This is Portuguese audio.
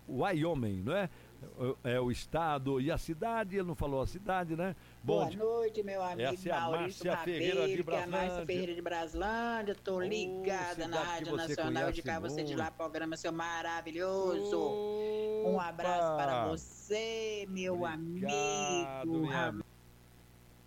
Wyoming, não é? É o estado e a cidade, ele não falou a cidade, né? Boa noite, meu amigo essa é a Maurício Márcia Ferreira de Rabelo, que é a Márcia Braslândia. Ferreira de Braslândia. Tô ligada na cidade que Rádio você Nacional de conhece cá, você de lá, muito. programa seu maravilhoso. Um abraço para você, meu Obrigado, amigo. minha amiga.